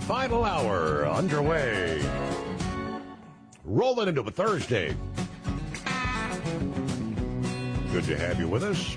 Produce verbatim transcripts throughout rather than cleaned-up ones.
final hour underway. Rolling into a Thursday. Good to have you with us.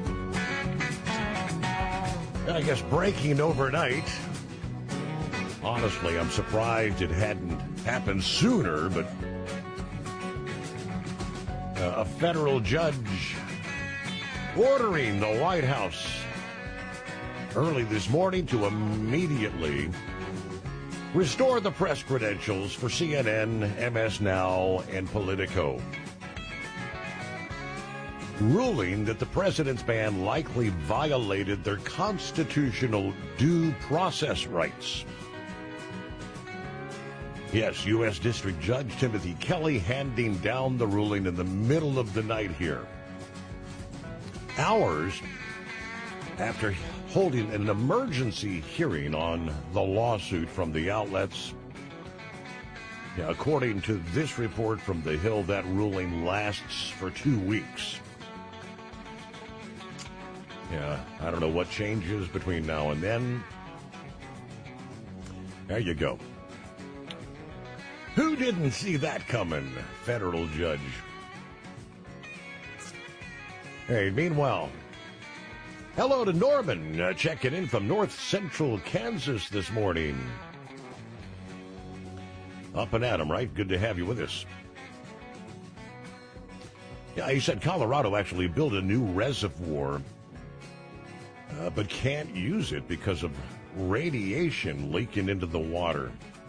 And I guess breaking overnight. Honestly, I'm surprised it hadn't happened sooner, but uh, a federal judge ordering the White House early this morning to immediately restore the press credentials for C N N, M S Now, and Politico, ruling that the president's ban likely violated their constitutional due process rights. Yes, U S. District Judge Timothy Kelly handing down the ruling in the middle of the night here, hours after holding an emergency hearing on the lawsuit from the outlets. Yeah, according to this report from The Hill, that ruling lasts for two weeks. Yeah, I don't know what changes between now and then. There you go. Who didn't see that coming, federal judge? Hey, meanwhile, hello to Norman, uh, checking in from north central Kansas this morning. Up and at 'em, right? Good to have you with us. Yeah, he said Colorado actually built a new reservoir, uh, but can't use it because of radiation leaking into the water.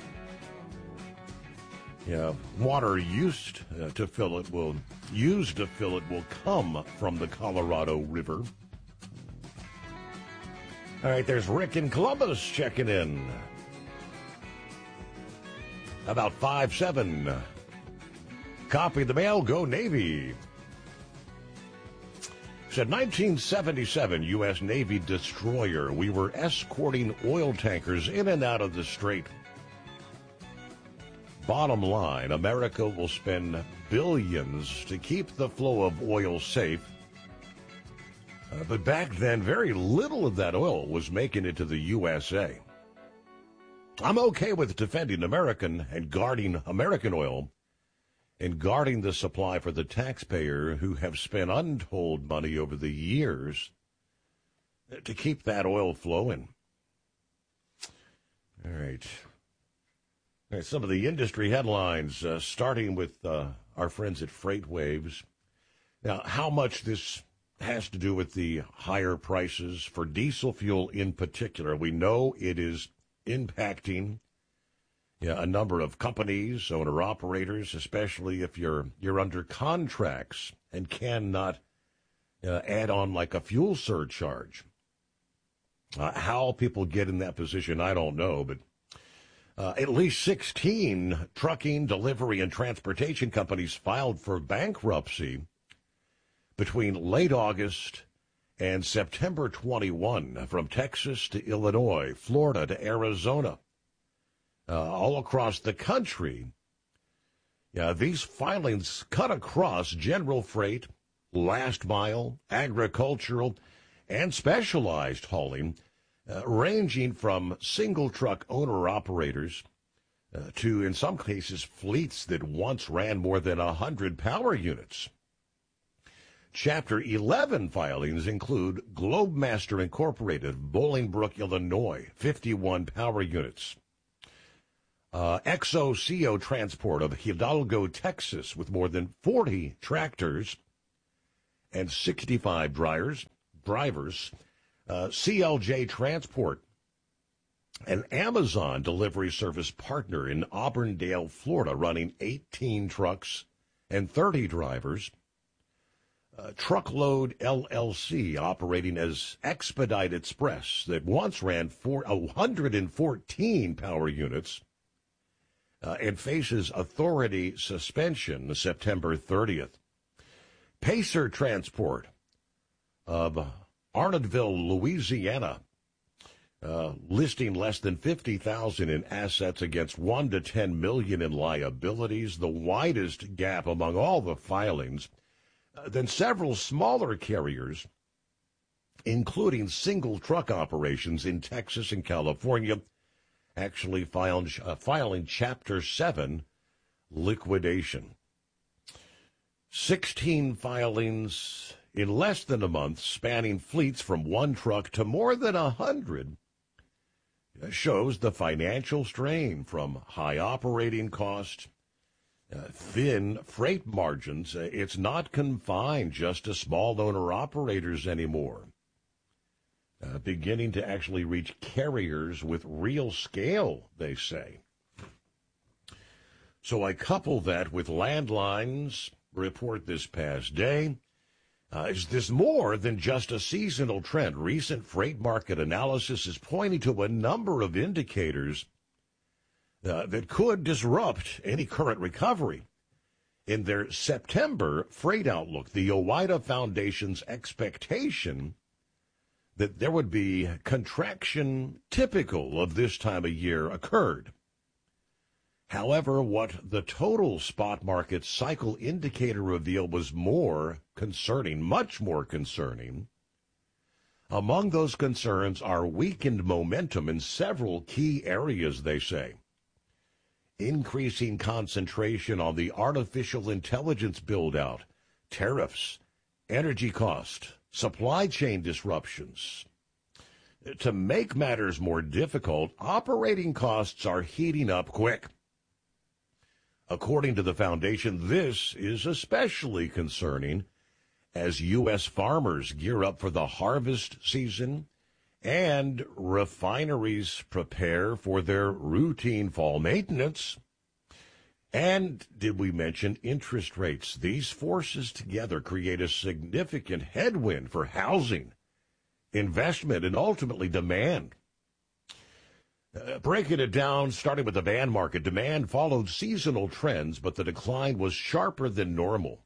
Yeah, water used uh, to fill it will, used to fill it will come from the Colorado River. All right, there's Rick in Columbus checking in. About five seven. Copy the mail, go Navy. Said nineteen seventy-seven U S. Navy destroyer. We were escorting oil tankers in and out of the strait. Bottom line, America will spend billions to keep the flow of oil safe. Uh, but back then, very little of that oil was making it to the U S A. I'm okay with defending American and guarding American oil and guarding the supply for the taxpayer who have spent untold money over the years to keep that oil flowing. All right. All right, some of the industry headlines, uh, starting with uh, our friends at FreightWaves. Now, how much this has to do with the higher prices for diesel fuel in particular. We know it is impacting yeah, a number of companies, owner-operators, especially if you're you're under contracts and cannot uh, add on like a fuel surcharge. Uh, how people get in that position, I don't know, but uh, at least sixteen trucking, delivery, and transportation companies filed for bankruptcy between late August and September twenty-first, from Texas to Illinois, Florida to Arizona, uh, all across the country. Yeah, these filings cut across general freight, last mile, agricultural, and specialized hauling, uh, ranging from single truck owner-operators uh, to, in some cases, fleets that once ran more than one hundred power units. Chapter eleven filings include Globemaster Incorporated, Bolingbrook, Illinois, fifty-one power units. Uh, X O C O Transport of Hidalgo, Texas, with more than forty tractors and sixty-five drivers. drivers. Uh, C L J Transport, an Amazon delivery service partner in Auburndale, Florida, running eighteen trucks and thirty drivers. Uh, Truckload L L C, operating as Expedite Express, that once ran four, one hundred fourteen power units uh, and faces authority suspension September thirtieth. Pacer Transport of Arnoldville, Louisiana, uh, listing less than fifty thousand dollars in assets against one to ten million dollars in liabilities, the widest gap among all the filings. Uh, then several smaller carriers, including single truck operations in Texas and California, actually filing, uh, filing Chapter seven liquidation. sixteen filings in less than a month, spanning fleets from one truck to more than a hundred, shows the financial strain from high operating costs, uh, thin freight margins. Uh, it's not confined just to small owner-operators anymore. Uh, beginning to actually reach carriers with real scale, they say. So I couple that with Landline's report this past day. Uh, is this more than just a seasonal trend? Recent freight market analysis is pointing to a number of indicators uh, that could disrupt any current recovery. In their September freight outlook, the OOIDA Foundation's expectation that there would be contraction typical of this time of year occurred. However, what the total spot market cycle indicator revealed was more concerning, much more concerning. Among those concerns are weakened momentum in several key areas, they say. Increasing concentration on the artificial intelligence build-out, tariffs, energy cost, supply chain disruptions. To make matters more difficult, operating costs are heating up quick. According to the foundation, this is especially concerning as U S farmers gear up for the harvest season and refineries prepare for their routine fall maintenance. And did we mention interest rates? These forces together create a significant headwind for housing, investment, and ultimately demand. Uh, breaking it down, starting with the van market, demand followed seasonal trends, but the decline was sharper than normal.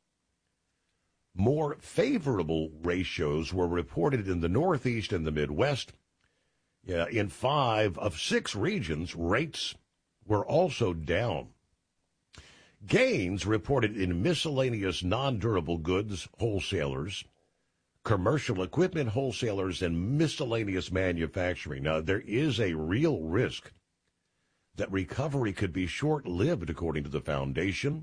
More favorable ratios were reported in the Northeast and the Midwest. Uh, in five of six regions, rates were also down. Gains reported in miscellaneous non-durable goods wholesalers, commercial equipment wholesalers, and miscellaneous manufacturing. Now, there is a real risk that recovery could be short-lived, according to the foundation.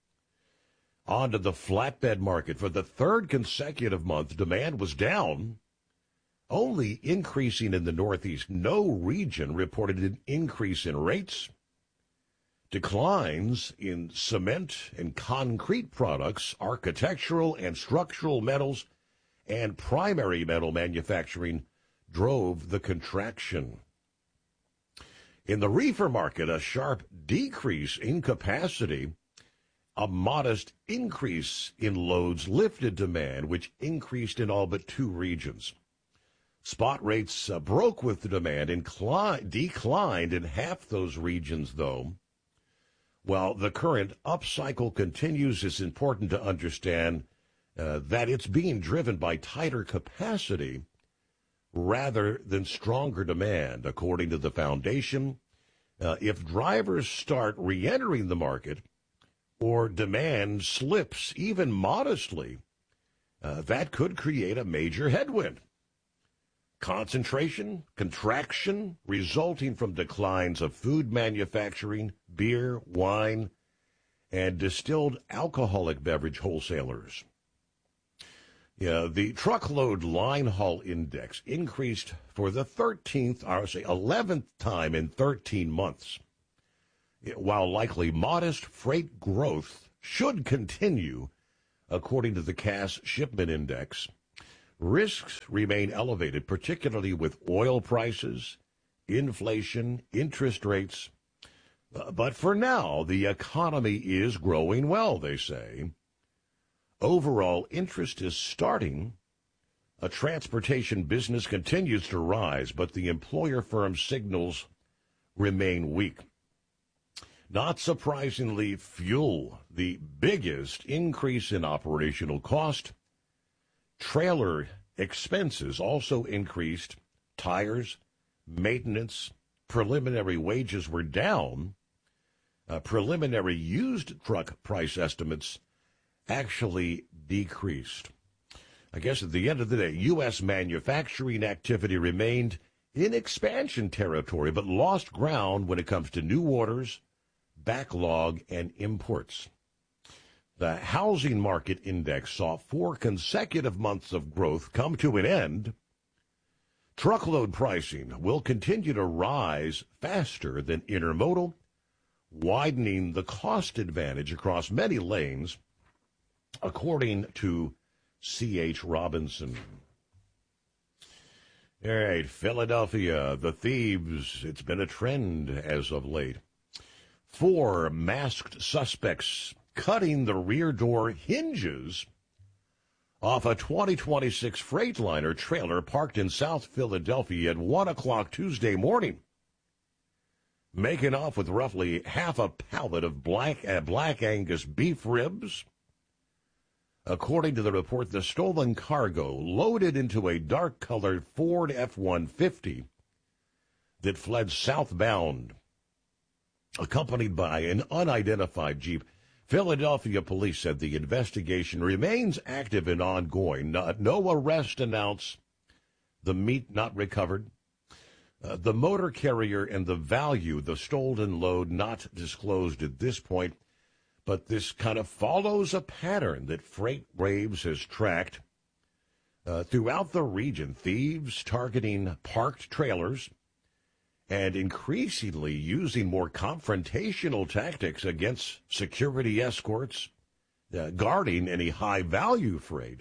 On to the flatbed market. For the third consecutive month, demand was down, only increasing in the Northeast. No region reported an increase in rates. Declines in cement and concrete products, architectural and structural metals, and primary metal manufacturing drove the contraction. In the reefer market, a sharp decrease in capacity, a modest increase in loads lifted demand, which increased in all but two regions. Spot rates uh, broke with the demand and cli- declined in half those regions, though. While the current upcycle continues, it's important to understand uh, that it's being driven by tighter capacity rather than stronger demand, according to the foundation. Uh, if drivers start re-entering the market or demand slips even modestly, uh, that could create a major headwind. Concentration, contraction resulting from declines of food manufacturing, beer, wine, and distilled alcoholic beverage wholesalers. Yeah, the truckload line haul index increased for the thirteenth, I would say eleventh time in thirteen months. While likely modest freight growth should continue, according to the Cass Shipment Index, risks remain elevated, particularly with oil prices, inflation, interest rates. Uh, but for now, the economy is growing well, they say. Overall interest is starting. A transportation business continues to rise, but the employer firm signals remain weak. Not surprisingly, fuel, the biggest increase in operational cost. Trailer expenses also increased. Tires, maintenance, preliminary wages were down. Uh, preliminary used truck price estimates actually decreased. I guess at the end of the day, U S manufacturing activity remained in expansion territory, but lost ground when it comes to new orders, backlog, and imports. The housing market index saw four consecutive months of growth come to an end. Truckload pricing will continue to rise faster than intermodal, widening the cost advantage across many lanes, according to C H. Robinson. All right, Philadelphia, the thieves, it's been a trend as of late. Four masked suspects cutting the rear door hinges off a twenty twenty-six Freightliner trailer parked in South Philadelphia at one o'clock Tuesday morning, making off with roughly half a pallet of black, uh, black Angus beef ribs. According to the report, the stolen cargo loaded into a dark-colored Ford F one fifty that fled southbound, accompanied by an unidentified Jeep. Philadelphia police said the investigation remains active and ongoing. No, no arrest announced, the meat not recovered, uh, the motor carrier and the value, the stolen load not disclosed at this point. But this kind of follows a pattern that FreightWaves has tracked uh, throughout the region. Thieves targeting parked trailers and increasingly using more confrontational tactics against security escorts, uh, guarding any high-value freight.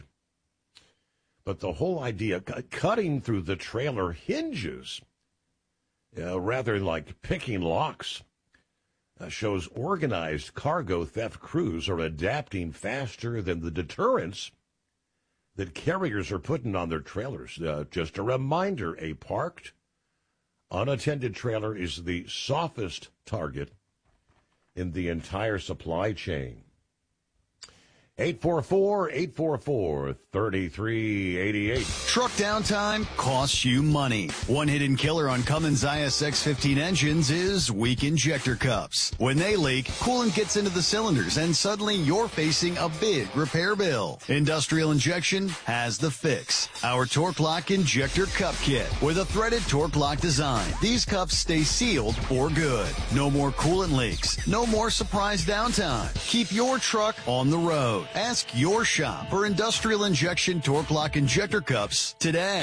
But the whole idea, c- cutting through the trailer hinges, uh, rather like picking locks, Uh, shows organized cargo theft crews are adapting faster than the deterrents that carriers are putting on their trailers. Uh, just a reminder, a parked, unattended trailer is the softest target in the entire supply chain. eight four four, eight four four, three three eight eight. Truck downtime costs you money. One hidden killer on Cummins I S X fifteen engines is weak injector cups. When they leak, coolant gets into the cylinders and suddenly you're facing a big repair bill. Industrial Injection has the fix. Our Torque Lock Injector Cup Kit with a threaded Torque Lock design. These cups stay sealed for good. No more coolant leaks. No more surprise downtime. Keep your truck on the road. Ask your shop for Industrial Injection Torque Lock Injector Cups today.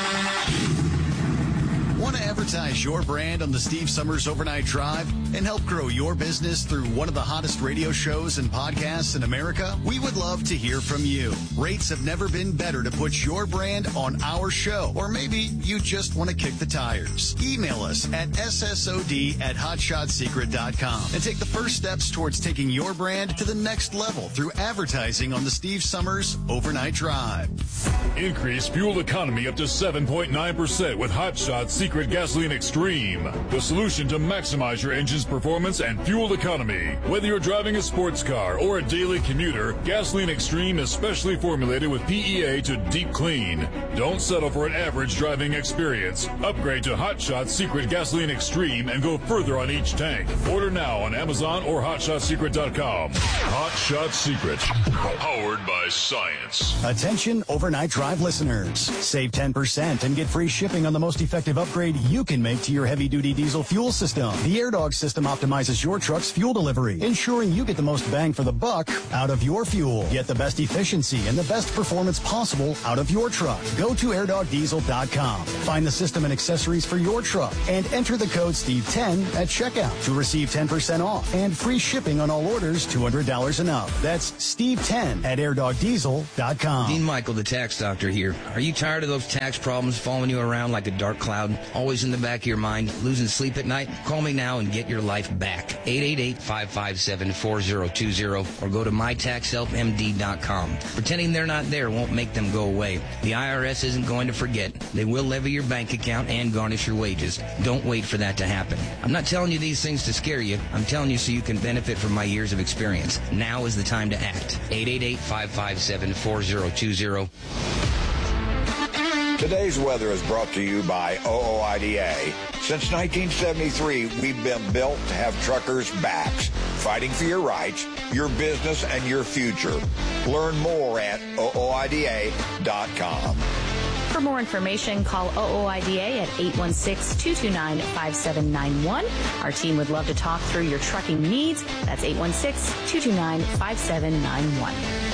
Want to advertise your brand on the Steve Summers Overnight Drive and help grow your business through one of the hottest radio shows and podcasts in America? We would love to hear from you. Rates have never been better to put your brand on our show. Or maybe you just want to kick the tires. Email us at S S O D at hot shot secret dot com and take the first steps towards taking your brand to the next level through advertising on the Steve Summers Overnight Drive. Increase fuel economy up to seven point nine percent with Hot Shot Secret Gasoline Extreme, the solution to maximize your engine's performance and fuel economy. Whether you're driving a sports car or a daily commuter, Gasoline Extreme is specially formulated with P E A to deep clean. Don't settle for an average driving experience. Upgrade to Hot Shot Secret Gasoline Extreme and go further on each tank. Order now on Amazon or hot shot secret dot com. Hot Shot Secret, powered by science. Attention Overnight Drive listeners. Save ten percent and get free shipping on the most effective upgrade you can make to your heavy-duty diesel fuel system. The AirDog system optimizes your truck's fuel delivery, ensuring you get the most bang for the buck out of your fuel. Get the best efficiency and the best performance possible out of your truck. Go to air dog diesel dot com. Find the system and accessories for your truck and enter the code Steve ten at checkout to receive ten percent off and free shipping on all orders two hundred dollars and up. That's Steve ten at air dog diesel dot com. Dean Michael, the tax doctor here. Are you tired of those tax problems following you around like a dark cloud? Always in the back of your mind, losing sleep at night? Call me now and get your life back. eight eight eight, five five seven, four zero two zero or go to my tax help M D dot com. Pretending they're not there won't make them go away. The I R S isn't going to forget. They will levy your bank account and garnish your wages. Don't wait for that to happen. I'm not telling you these things to scare you. I'm telling you so you can benefit from my years of experience. Now is the time to act. eight eight eight, five five seven, four zero two zero. Today's weather is brought to you by O O I D A. Since nineteen seventy-three, we've been built to have truckers' backs, fighting for your rights, your business, and your future. Learn more at O O I D A dot com. For more information, call O O I D A at eight one six, two two nine, five seven nine one. Our team would love to talk through your trucking needs. That's eight one six, two two nine, five seven nine one.